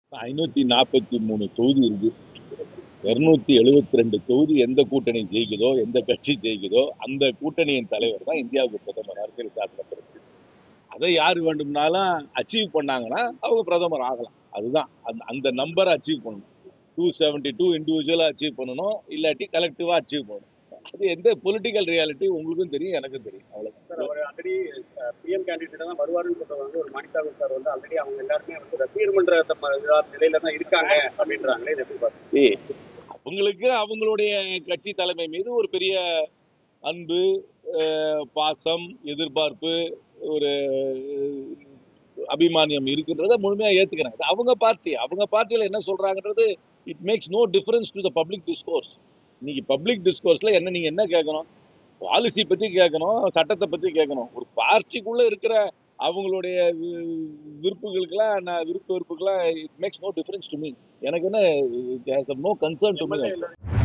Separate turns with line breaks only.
543 தொகுதி இருக்கு. 272 தொகுதி எந்த கூட்டணி ஜெயிக்குதோ, எந்த கட்சி ஜெயிக்குதோ, அந்த கூட்டணியின் தலைவர் தான் இந்தியாவுக்கு பிரதமர். அரசியல் சாசனப்படி அதை யார் வேண்டும்னாலும் அச்சீவ் பண்ணாங்கன்னா அவங்க பிரதமர் ஆகலாம். அதுதான் அந்த நம்பரை அச்சீவ் பண்ணணும். 272 இண்டிவிஜுவலா அச்சீவ் பண்ணணும், இல்லாட்டி கலெக்டிவா அச்சீவ் பண்ணணும். அது எந்த பொலிட்டிக்கல் ரியாலிட்டி உங்களுக்கும் தெரியும், எனக்கும் தெரியும்.
சார், அவர் ஆல்ரெடி பிஎம் கேண்டிடேட் தான் வருவாருன்னு சொல்றது வந்து ஒரு மாணிக்காவு சார் வந்து ஆல்ரெடி அவங்க எல்லாருமே வந்து ரசிகர் மன்ற நிலையில தான் இருக்காங்க அப்படின்றாங்களே. இதை எப்படி பார்த்து
அவங்களுக்கு அவங்களுடைய கட்சி தலைமை மீது ஒரு பெரிய அன்பு, பாசம், எதிர்பார்ப்பு, ஒரு அபிமானியம் இருக்குன்றத முழுமையா ஏத்துக்கிறாங்க. அவங்க பார்ட்டியில என்ன சொல்றாங்கன்றது it makes no difference to the public discourse. இன்னைக்கு பப்ளிக் டிஸ்கோர்ஸ்ல நீங்க என்ன கேட்கணும்? பாலிசி பத்தி கேட்கணும், சட்டத்தை பத்தி கேட்கணும். ஒரு பார்ட்டிக்குள்ள இருக்கிற அவங்களுடைய விருப்புகளுக்கெல்லாம் it makes no difference to me. எனக்கு என்ன நோ கன்சர்ன் டு மீ.